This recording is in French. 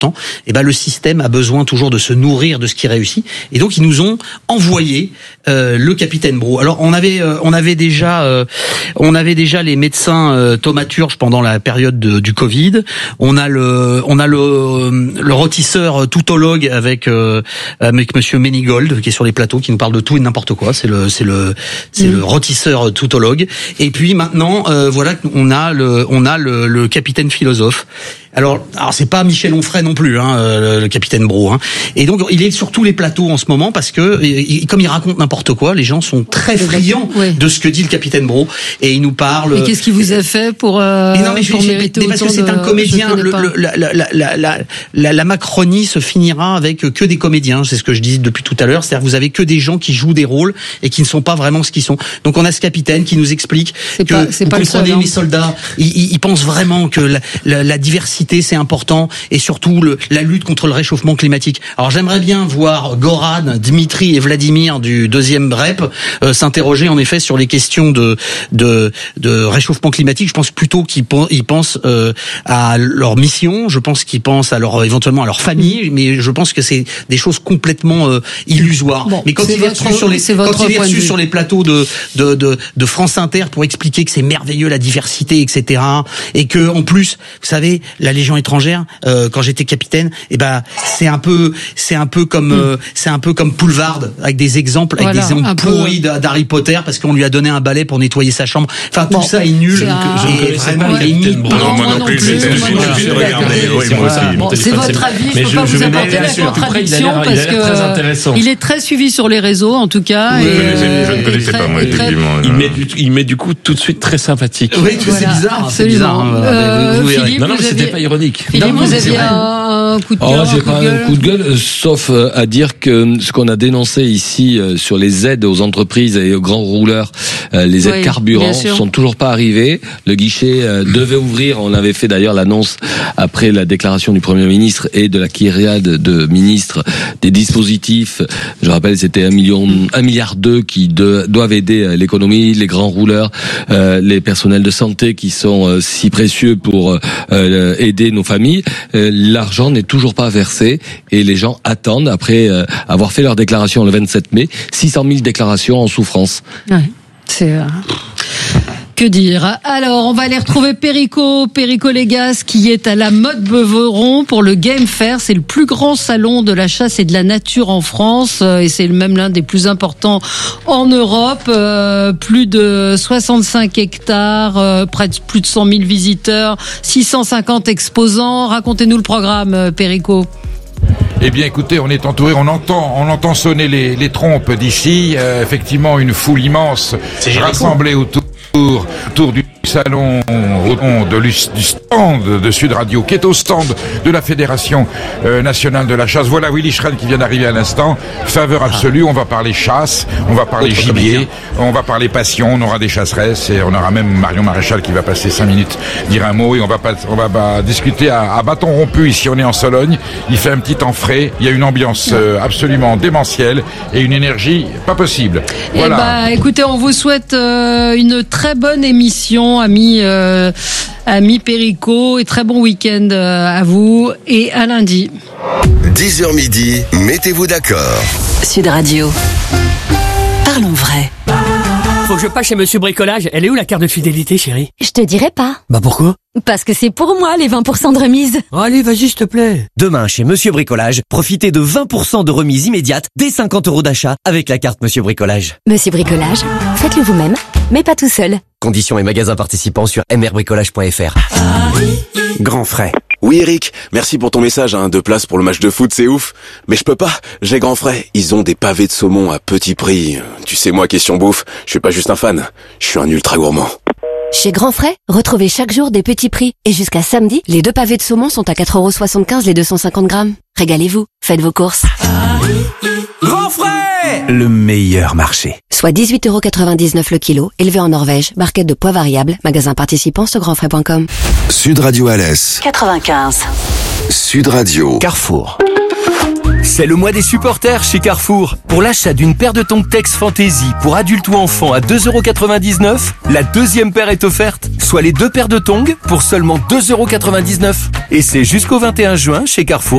temps, et ben le système a besoin toujours de se nourrir de ce qui réussit, et donc ils nous ont envoyé le capitaine Bro. Alors on avait déjà les médecins Thomas Turge pendant la période du Covid. On a le rôtisseur toutologue avec monsieur Ménigold qui est sur les plateaux, qui nous parle de tout et de n'importe quoi. C'est le rôtisseur toutologue. Et puis maintenant voilà, on a le capitaine philosophe. Alors c'est pas Michel Onfray non plus, le capitaine Bro. Et donc il est sur tous les plateaux en ce moment parce que comme il raconte n'importe quoi, les gens sont très friands de ce que dit le capitaine Bro, et il nous parle. Mais qu'est-ce qu'il vous a fait pour mériter parce que c'est un comédien. La Macronie se finira avec que des comédiens. C'est ce que je dis depuis tout à l'heure. C'est-à-dire vous avez que des gens qui jouent des rôles et qui ne sont pas vraiment ce qu'ils sont. Donc on a ce capitaine qui nous explique que vous comprenez, mes soldats, ils pensent vraiment que la diversité c'est important, et surtout la lutte contre le réchauffement climatique. Alors j'aimerais bien voir Goran, Dmitri et Vladimir du deuxième REP s'interroger en effet sur les questions de réchauffement climatique. Je pense plutôt qu'ils pensent à leur mission, je pense qu'ils pensent éventuellement à leur famille, mais je pense que c'est des choses complètement illusoires. Bon, mais quand il est reçu sur les plateaux de France Inter pour expliquer que c'est merveilleux la diversité, etc., et que en plus, vous savez, la Légion étrangère, quand j'étais capitaine, c'est un peu comme Poulvard, avec des exemples pourris d'Harry Potter, parce qu'on lui a donné un balai pour nettoyer sa chambre. Enfin, tout ça est nul. C'est votre avis, je peux pas vous apporter la contradiction parce que il est très suivi sur les réseaux, en tout cas. Je ne connaissais pas, moi, effectivement. Il met du coup tout de suite très sympathique. Oui, c'est bizarre. Absolument. Philippe, non, c'était pas ironique. Philippe, vous aviez un coup de cœur. J'ai pas un coup de gueule, sauf à dire que ce qu'on a dénoncé ici sur les aides aux entreprises et aux grands rouleurs, les aides carburant sont toujours pas arrivées. Le guichet devait ouvrir. On avait fait d'ailleurs l'annonce après la déclaration du Premier ministre et de la kyriade de ministres des dispositifs. Je rappelle, c'était 1,2 milliard qui doivent aider l'économie, les grands rouleurs, les personnels de santé qui sont si précieux pour aider nos familles. L'argent n'est toujours pas versé et les gens attendent, après avoir fait leur déclaration le 27 mai, 600 000 déclarations en souffrance. Ouais, c'est... Que dire? Alors, on va aller retrouver Perico Légas, qui est à la Motte Beuvron pour le Game Fair. C'est le plus grand salon de la chasse et de la nature en France, et c'est même l'un des plus importants en Europe. Plus de 65 hectares, plus de 100 000 visiteurs, 650 exposants. Racontez-nous le programme, Perico. Eh bien, écoutez, on est entouré, on entend sonner les trompes d'ici. Effectivement, une foule immense rassemblée autour du salon, du stand de Sud Radio, qui est au stand de la Fédération nationale de la chasse. Voilà Willy Schren qui vient d'arriver à l'instant. Faveur absolue, on va parler chasse, on va parler gibier, on va parler passion, on aura des chasseresses, et on aura même Marion Maréchal qui va passer 5 minutes dire un mot, et on va discuter à bâton rompu. Ici, on est en Sologne, il fait un petit temps frais, il y a une ambiance absolument démentielle et une énergie pas possible. Voilà. Écoutez, on vous souhaite une très bonne émission, ami Perico, et très bon week-end à vous, et à lundi. 10h midi, mettez-vous d'accord. Sud Radio. Parlons vrai. Faut que je passe chez Monsieur Bricolage. Elle est où la carte de fidélité, chérie? Je te dirai pas. Bah pourquoi? Parce que c'est pour moi les 20% de remise. Oh, allez, vas-y, s'il te plaît. Demain, chez Monsieur Bricolage, profitez de 20% de remise immédiate dès 50 € d'achat avec la carte Monsieur Bricolage. Monsieur Bricolage, faites-le vous-même, mais pas tout seul. Conditions et magasins participants sur mrbricolage.fr. Grand frais. Oui Eric, merci pour ton message, 2 places pour le match de foot, c'est ouf. Mais je peux pas, j'ai Grand frais, ils ont des pavés de saumon à petit prix. Tu sais moi, question bouffe, je suis pas juste un fan, je suis un ultra gourmand. Chez Grand Frais, retrouvez chaque jour des petits prix. Et jusqu'à samedi, les 2 pavés de saumon sont à 4,75 € les 250 grammes. Régalez-vous, faites vos courses. Grand Frais, le meilleur marché. Soit 18,99 € le kilo, élevé en Norvège, barquette de poids variable, magasin participant sur grandfrais.com. Sud Radio Alès 95. Sud Radio Carrefour. C'est le mois des supporters chez Carrefour. Pour l'achat d'une paire de tongs Tex Fantasy pour adultes ou enfants à 2,99 €, la deuxième paire est offerte, soit les 2 paires de tongs pour seulement 2,99 €. Et c'est jusqu'au 21 juin chez Carrefour.